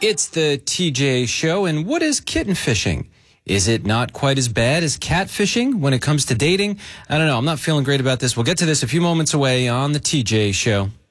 It's the TJ Show, and what is kitten fishing? Is it not quite as bad as catfishing when it comes to dating? I don't know. I'm not feeling great about this. We'll get to this a few moments away on the TJ Show.